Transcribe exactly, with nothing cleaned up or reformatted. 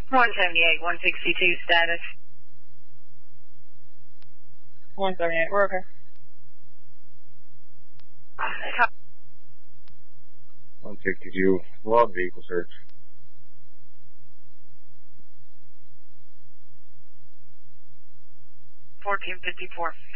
one seventy-eight, one sixty-two status. one seventy-eight, we're okay. one sixty-two, log vehicle search. fourteen fifty-four.